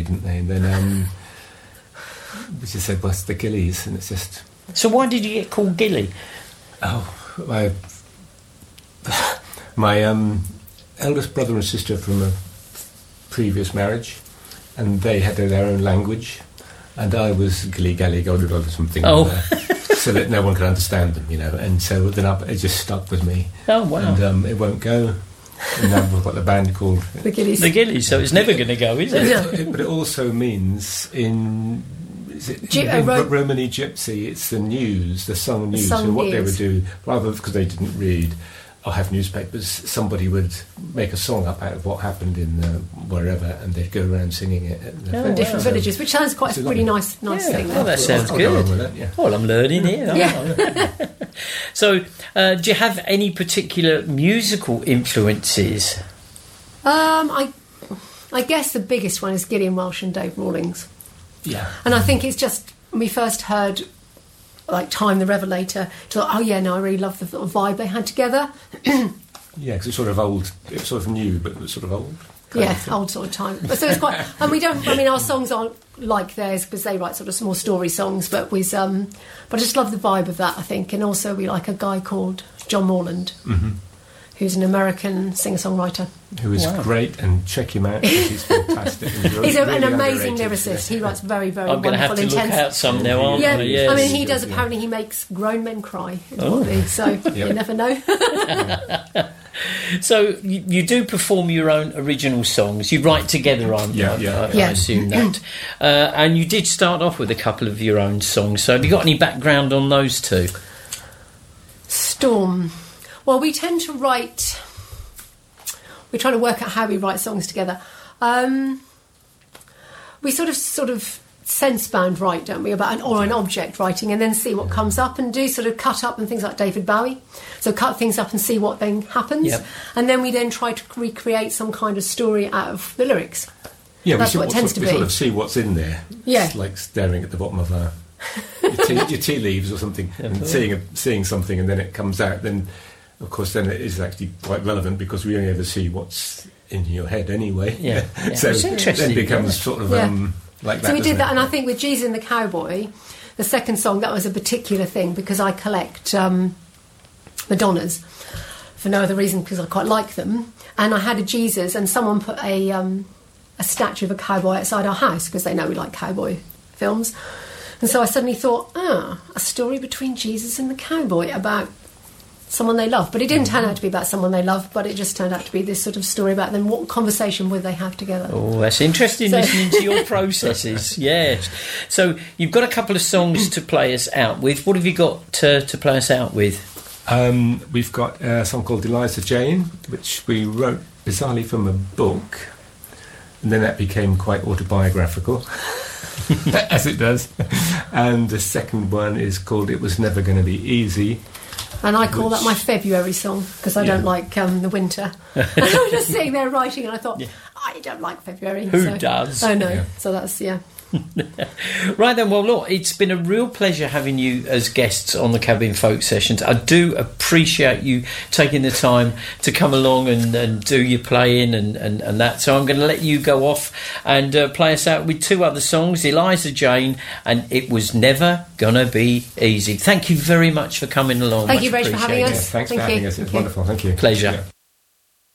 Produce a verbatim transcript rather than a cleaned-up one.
didn't they? And then um, we just said, well, it's the Gillies, and it's just... So why did you get called Gilly? Oh, my... my um, eldest brother and sister from a previous marriage, and they had their own language, and I was Gilly Gally Golded or something, oh. uh, so that no one could understand them, you know. And so then I, it just stuck with me. Oh wow! And um, it won't go. And now we've got the band called the Gillies. The Gillies. So it's never going to go, is it? But it? But it also means in. Is it G- in uh, Ro- Romany Gypsy? It's the news, the sung news. sung so what news. they would do, rather because they didn't read or have newspapers, somebody would make a song up out of what happened in uh, wherever, and they'd go around singing it at the Oh, in different so villages, which sounds quite a pretty nice, nice Yeah, thing. well, that sounds I'll go good. on with that, yeah. Well, I'm learning here. aren't Yeah. I? So, uh, do you have any particular musical influences? Um, I, I guess the biggest one is Gideon Welsh and Dave Rawlings, Yeah. and I think it's just when we first heard, like Time the Revelator, thought, oh yeah, no, I really love the sort of vibe they had together. Yeah, because it's sort of old, it's sort of new, but it's sort of old. kind Yeah, of thing. old sort of time. But so it's quite, and we don't. I mean, our songs aren't like theirs because they write sort of small story songs. But we, um, but I just love the vibe of that. I think, and also we like a guy called John Morland, Mm-hmm. who's an American singer-songwriter. Who is Wow. great, and check him out. He's fantastic. He's, He's a, really an amazing underrated, lyricist. yeah. He writes very, very I'm going to wonderful, have to look intense. out some now, aren't Yeah, I? Yes. I mean, he does. Yeah. Apparently, he makes grown men cry. is Oh. what he- So Yeah. you never know. So you, you do perform your own original songs. You write together, aren't you? Yeah, I- yeah. I, I Yeah. assume that. Uh, and you did start off with a couple of your own songs. So have you got any background on those two? Storm. Well, we tend to write. We're trying to work out how we write songs together. Um, we sort of, sort of sense-bound write, don't we, about an or an object writing, and then see what comes up, and do sort of cut up and things like David Bowie. So cut things up and see what then happens, Yep. and then we then try to recreate some kind of story out of the lyrics. Yeah, That's we, see what it tends to we be. sort of see what's in there. Yeah. It's like staring at the bottom of a, your, tea, your tea leaves or something, and seeing a, seeing something, and then it comes out. Then, of course, then it is actually quite relevant because we only ever see what's in your head anyway. Yeah, yeah. So It's interesting, then it becomes yeah. sort of Yeah. um, like that. So we doesn't did that, it? and I think with Jesus and the Cowboy, the second song, that was a particular thing because I collect um, Madonnas for no other reason because I quite like them. And I had a Jesus, and someone put a um, a statue of a cowboy outside our house because they know we like cowboy films. And so I suddenly thought, ah, a story between Jesus and the cowboy about someone they love. But it didn't turn out to be about someone they love, but it just turned out to be this sort of story about them. What conversation would they have together? Oh, that's interesting, So- listening to your processes. Yes. So you've got a couple of songs to play us out with. What have you got to, to play us out with? Um, we've got a song called Eliza Jane, which we wrote bizarrely from a book, and then that became quite autobiographical, as it does. And the second one is called It Was Never Gonna Be Easy. And I call Which- that my February song because I Yeah. don't like um, the winter. And I was just sitting there writing, and I thought, I don't like February. Who so- does? Oh no. Yeah. So that's yeah. Right then, well, look, it's been a real pleasure having you as guests on the Cabin Folk Sessions. I do appreciate you taking the time to come along and, and do your playing and, and, and that. So I'm going to let you go off and uh, play us out with two other songs, Eliza Jane and It Was Never Gonna Be Easy. Thank you very much for coming along. Thank Much you, Rach, for having appreciated. us. Yeah, thanks Thank for having you. us. It's Thank you. wonderful. Thank you. Pleasure. Yeah.